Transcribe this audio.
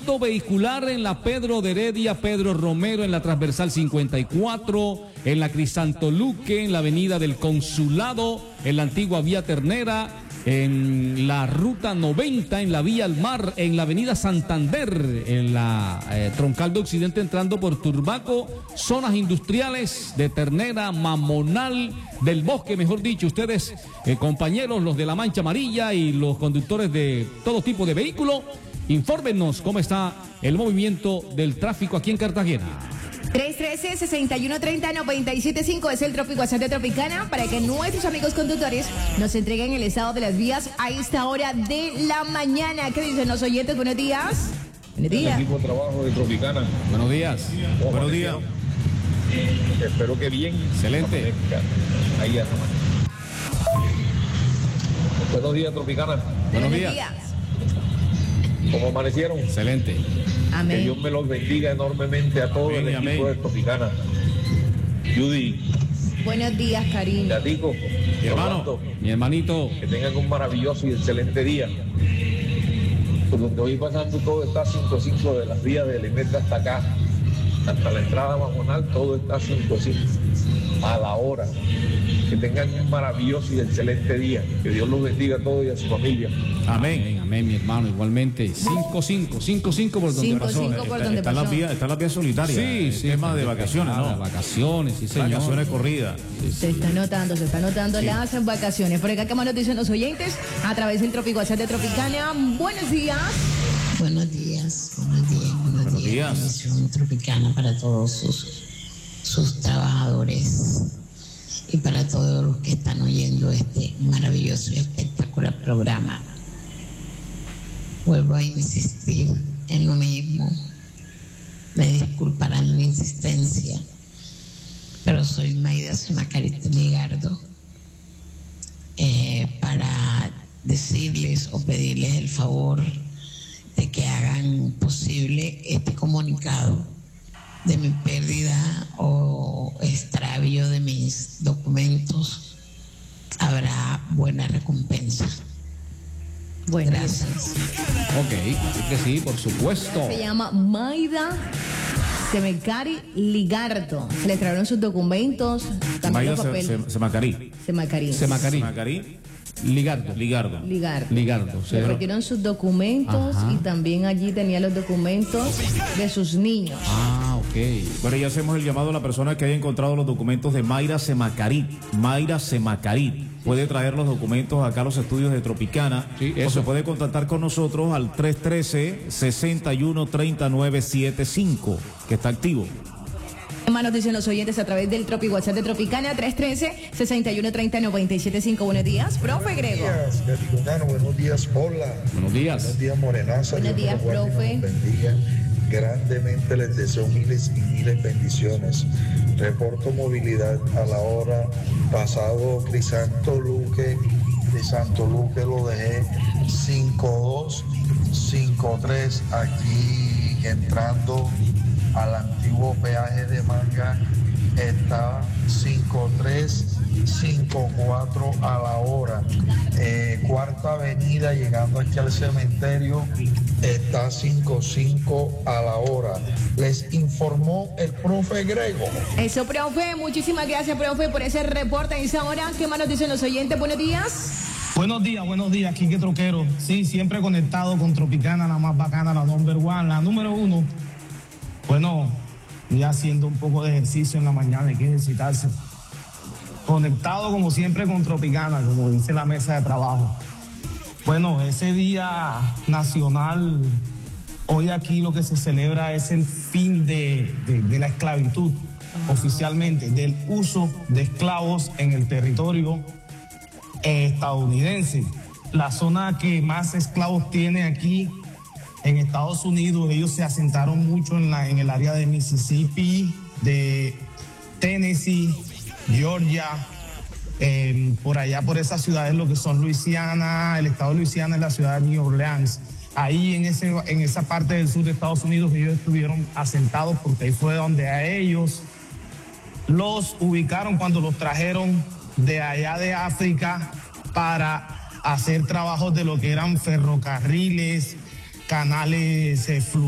tránsito vehicular en la Pedro de Heredia, Pedro Romero, en la transversal 54, en la Crisanto Luque, en la avenida del Consulado, en la antigua vía Ternera, en la ruta 90, en la vía al mar, en la avenida Santander, en la troncal de Occidente entrando por Turbaco, zonas industriales de Ternera, Mamonal, del Bosque, mejor dicho. Ustedes, compañeros, los de la Mancha Amarilla y los conductores de todo tipo de vehículo, infórmenos cómo está el movimiento del tráfico aquí en Cartagena. 313-6130-975 es el Trópico WhatsApp de Tropicana para que nuestros amigos conductores nos entreguen el estado de las vías a esta hora de la mañana. ¿Qué dicen los oyentes? Buenos días. Buenos días. El equipo de trabajo de Tropicana. Buenos días. Buenos días. Espero que bien. Excelente. Ahí ya. Buenos días, Tropicana. Buenos días. ¿Cómo amanecieron? Excelente. Amén. Que Dios me los bendiga enormemente a todo el equipo de Tropicana. Judy. Buenos días, cariño. Gatico. Mi hermano. Mi hermanito. Que tengan un maravilloso y excelente día. Por donde voy pasando todo está 5-5 de las vías del Emet hasta acá. Hasta la entrada Mamonal todo está 5-5 a la hora. Que tengan un maravilloso y excelente día. Que Dios los bendiga a todos y a su familia. Amén, amén, mi hermano, igualmente. 5-5 por donde pasó. 5-5 por donde pasó. Está la vía solitaria. Sí, sí. Tema de vacaciones, ¿no? Vacaciones, sí, señor. Vacaciones corridas. Se está notando sí. Las vacaciones. Por acá, ¿qué más nos dicen los oyentes? A través del Trópico WhatsApp de Tropicana. Buenos días. Buenos días. Bendición Tropicana para todos sus trabajadores y para todos los que están oyendo este maravilloso y espectacular programa. Vuelvo a insistir en lo mismo. Me disculparán la insistencia, pero soy Mayra Semacarit Ligardo para decirles o pedirles el favor de que hagan posible este comunicado de mi pérdida o extravío de mis documentos. Habrá buena recompensa. Bueno, gracias. Ok, así que sí, por supuesto. Se llama Mayra Semecari Ligardo. Se le trajeron sus documentos, también los papeles. Semacarí. Ligardo. Se retiraron sus documentos. Ajá. Y también allí tenía los documentos de sus niños. Ah, ok. Bueno, ya hacemos el llamado a la persona que haya encontrado los documentos de Mayra Semacarit. Puede traer los documentos acá a los estudios de Tropicana. Sí, o se puede contactar con nosotros al 313-613975, que está activo. Nos dicen los oyentes a través del Trópico WhatsApp de Tropicana, 313-6130-975. Buenos días, profe Grego. Buenos días, Paula. Buenos días, Morenaza. Buenos días, profe. Bendiga grandemente, les deseo miles y miles bendiciones. Reporto movilidad a la hora pasado Crisanto Luque lo dejé 5253 aquí entrando al antiguo peaje de Manga. Está 5354 a la hora. Cuarta avenida llegando aquí al cementerio está 55 a la hora. Les informó el profe Grego. Eso, profe, muchísimas gracias, profe, por ese reporte en esa hora. ¿Qué más nos dicen los oyentes? Buenos días. Buenos días, Quique Troquero. Sí, siempre conectado con Tropicana, la más bacana, la number one, la número uno. Bueno, ya haciendo un poco de ejercicio en la mañana, hay que ejercitarse. Conectado como siempre con Tropicana, como dice la mesa de trabajo. Bueno, ese día nacional, hoy aquí lo que se celebra es el fin de la esclavitud, oficialmente, del uso de esclavos en el territorio estadounidense. La zona que más esclavos tiene aquí en Estados Unidos, ellos se asentaron mucho en el área de Mississippi, de Tennessee, Georgia, por allá por esas ciudades, lo que son Luisiana, el estado de Luisiana es la ciudad de New Orleans. Ahí en esa parte del sur de Estados Unidos ellos estuvieron asentados porque ahí fue donde a ellos los ubicaron cuando los trajeron de allá de África para hacer trabajos de lo que eran ferrocarriles, canales fluviales.